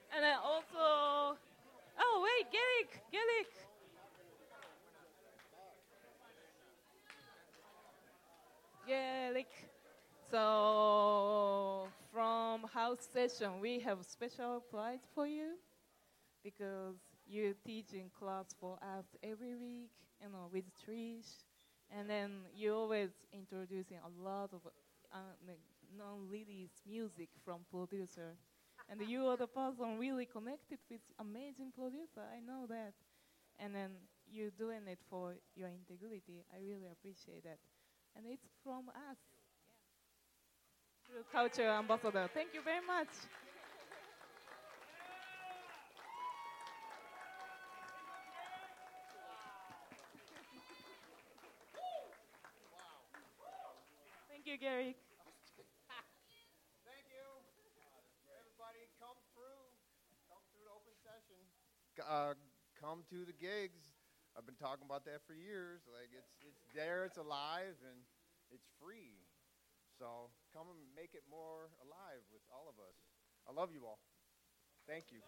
And then also, oh wait, Gaelic. Gaelic. So from house session, we have special prize for you because you teach in class for us every week, with Trish, and then you always introducing a lot of non-release music from producer, and you are the person really connected with amazing producer. I know that, and then you doing it for your integrity. I really appreciate that, and it's from us, True Culture Ambassador. Thank you very much. Thank you, Gary. Thank you. Everybody come through the open session. Uh, Come to the gigs. I've been talking about that for years. Like it's there, it's alive, and it's free. So come and make it more alive with all of us. I love you all. Thank you.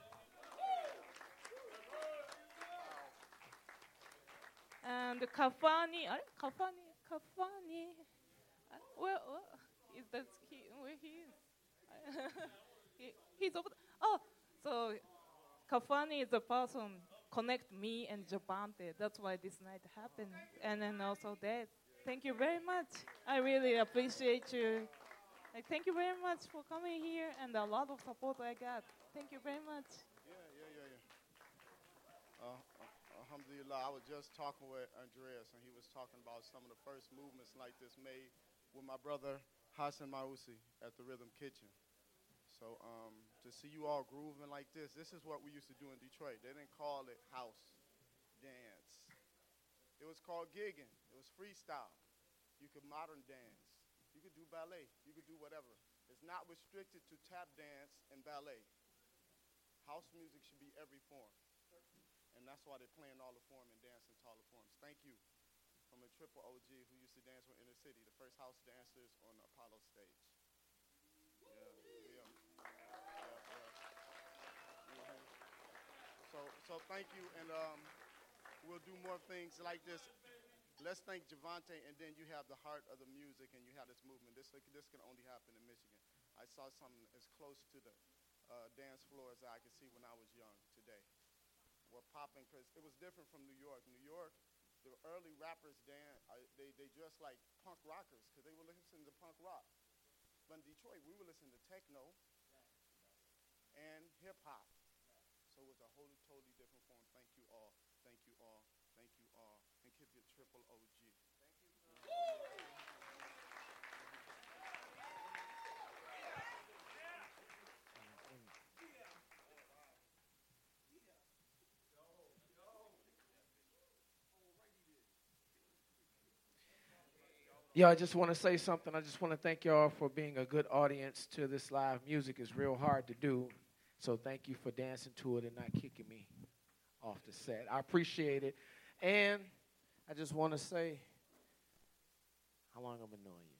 And Kafani, Kafani. Well, is that where he is? He's over. Oh, so Kafani is the person connect me and Javante. That's why this night happened. And then also that. Thank you very much. I really appreciate you. Like, thank you very much for coming here and a lot of support I got. Thank you very much. Alhamdulillah, I was just talking with Andreas, and he was talking about some of the first movements like this made with my brother Hassan Mausi at the Rhythm Kitchen. So to see you all grooving like this is what we used to do in Detroit. They didn't call it house dance. It was called gigging. It was freestyle. You could modern dance. You could do ballet. You could do whatever. It's not restricted to tap dance and ballet. House music should be every form. And that's why they're playing all the form and dancing to all the forms. Thank you from a triple OG who used to dance with Inner City, the first house dancers on the Apollo stage. Yeah. Mhm. So thank you, and we'll do more things like this. Let's thank Javante, and then you have the heart of the music, and you have this movement. This can only happen in Michigan. I saw something as close to the dance floor as I could see when I was young today. We're popping because it was different from New York. New York, the early rappers they dressed like punk rockers because they were listening to punk rock. But in Detroit, we were listening to techno and hip hop. So it was a wholly, totally different form. Thank you all. Thank you all. Thank you all. And keep your triple OG. Yeah, I just want to say something. I just want to thank y'all for being a good audience to this live music. It's real hard to do. So thank you for dancing to it and not kicking me off the set. I appreciate it. And I just want to say, how long I've been knowing you?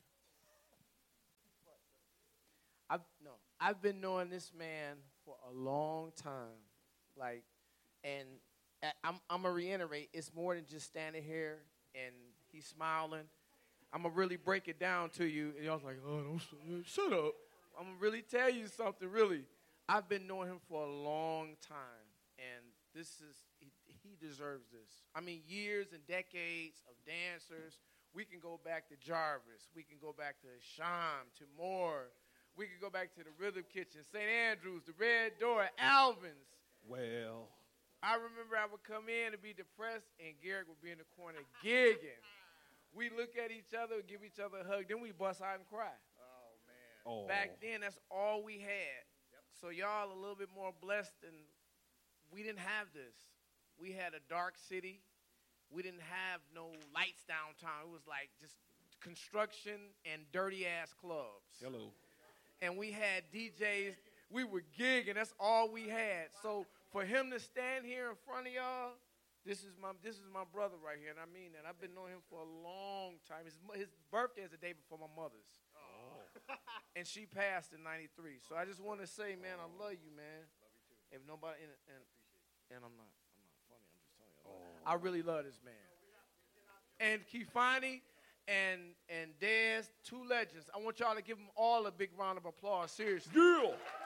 I've been knowing this man for a long time. Like, and I'm gonna reiterate, it's more than just standing here and he's smiling. I'm gonna really break it down to you, and y'all's like, oh, don't shut up. I'm gonna really tell you something. Really, I've been knowing him for a long time, and he deserves this. I mean, years and decades of dancers. We can go back to Jarvis. We can go back to Sham, to Moore. We can go back to the Rhythm Kitchen, St. Andrews, the Red Door, Alvin's. Well, I remember I would come in and be depressed, and Garrett would be in the corner gigging. We look at each other, give each other a hug, then we bust out and cry. Oh man. oh, Back then, that's all we had. So y'all a little bit more blessed, and we didn't have this. We had a dark city. We didn't have no lights downtown. It was like just construction and dirty-ass clubs. hello. And we had DJs. We were gigging. That's all we had. So for him to stand here in front of y'all, this is my brother right here, and I mean that. I've been knowing him for a long time. His birthday is the day before my mother's. And she passed in '93. So I just want to say, man, I love you, man. If nobody, and I'm not funny. I'm just telling you. I really love this man. And Kifani and Dez, two legends. I want y'all to give them all a big round of applause. Seriously. Yeah.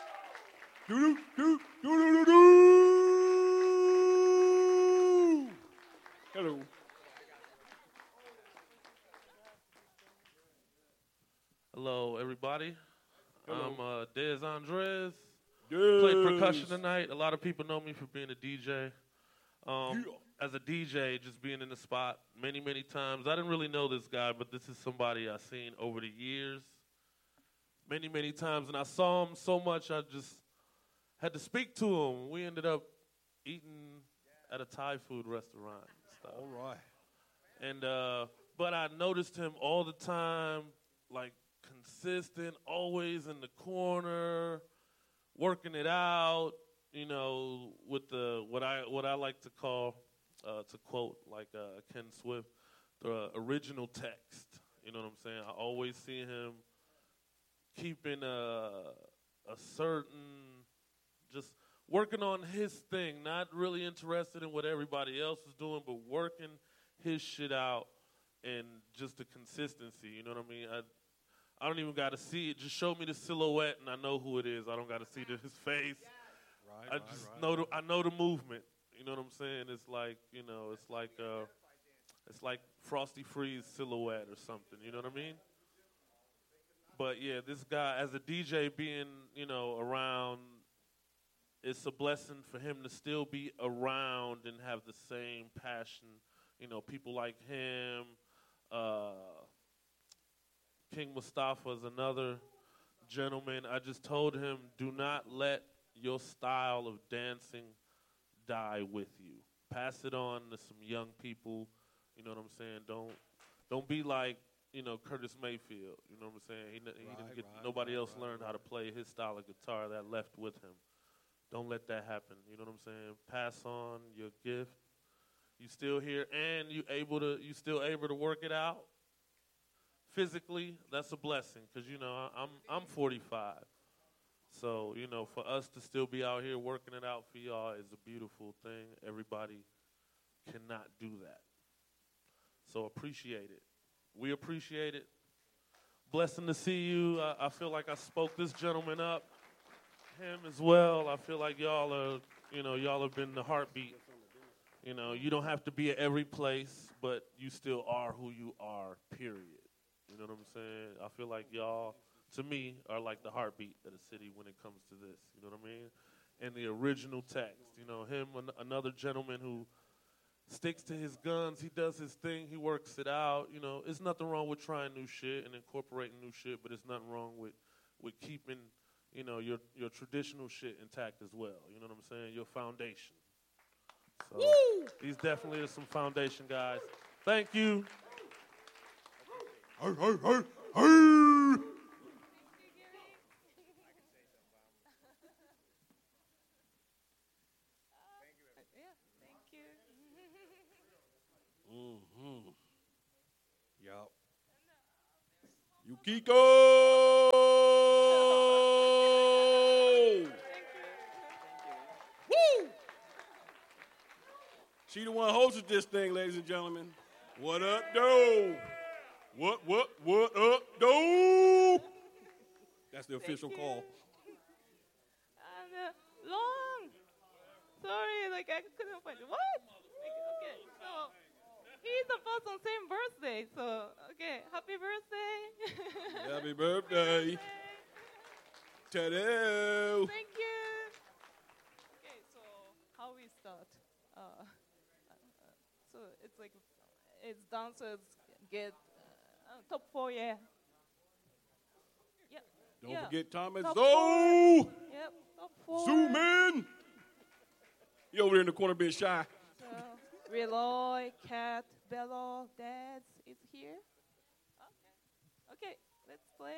Hello. Hello, everybody. Hello. I'm Dez Andres. Yes. Played percussion tonight. A lot of people know me for being a DJ. As a DJ, just being in the spot many, many times. I didn't really know this guy, but this is somebody I've seen over the years many, many times. And I saw him so much, I just had to speak to him. We ended up eating at a Thai food restaurant and stuff. All right. And but I noticed him all the time, like consistent, always in the corner, working it out. You know, with the what I like to call, to quote like Ken Swift, the original text. You know what I'm saying? I always see him keeping a certain, just working on his thing, not really interested in what everybody else is doing, but working his shit out and just the consistency. You know what I mean? I don't even got to see it. Just show me the silhouette and I know who it is. I don't got to see his face. Right, I know the movement. You know what I'm saying? It's like, you know, it's like Frosty Freeze silhouette or something. You know what I mean? But yeah, this guy as a DJ being, you know, around, it's a blessing for him to still be around and have the same passion. You know, people like him. King Mustafa is another gentleman. I just told him, do not let your style of dancing die with you. Pass it on to some young people. You know what I'm saying? Don't be like, you know, Curtis Mayfield. You know what I'm saying? He didn't get nobody else learned how to play his style of guitar that left with him. Don't let that happen. You know what I'm saying? Pass on your gift. You still here and you still able to work it out physically. That's a blessing because, you know, I'm 45. So, you know, for us to still be out here working it out for y'all is a beautiful thing. Everybody cannot do that. So appreciate it. We appreciate it. Blessing to see you. I feel like I spoke this gentleman up. Him as well. I feel like y'all have been the heartbeat. You know, you don't have to be at every place, but you still are who you are, period. You know what I'm saying? I feel like y'all, to me, are like the heartbeat of the city when it comes to this. You know what I mean? And the original text. You know, him, another gentleman who sticks to his guns. He does his thing. He works it out. You know, there's nothing wrong with trying new shit and incorporating new shit, but there's nothing wrong with keeping, you know, your traditional shit intact as well. You know what I'm saying? Your foundation. So these definitely are some foundation guys. Thank you. Hey, hey, hey, hey. Mm-hmm. Yup. Yukiko! Woo! She the one hosted this thing, ladies and gentlemen. What up, though? What up, though? That's the official call. And long. Sorry, like I couldn't find it. What? Okay, so he's supposed on same birthday. So okay, happy birthday. Happy birthday. Ta-da. Thank you. Okay, so how we start? So it's like it's dancers get top 4, yeah. Yep. Don't forget Thomas Top Zoe. 4. Yep, top 4. Zoom in. He over there in the corner being shy. So, Reloy, Cat, Bello, Dads is here. Okay, let's play.